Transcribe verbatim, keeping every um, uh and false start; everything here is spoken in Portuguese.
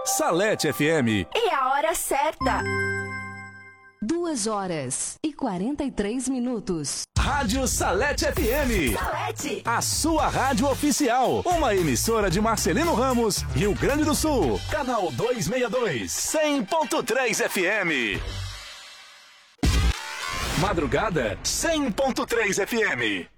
Salete F M. E a hora certa. Duas horas e quarenta e três minutos. Rádio Salete F M. Salete. A sua rádio oficial. Uma emissora de Marcelino Ramos, Rio Grande do Sul. Canal duzentos e sessenta e dois. cem ponto três F M. Madrugada cem ponto três F M.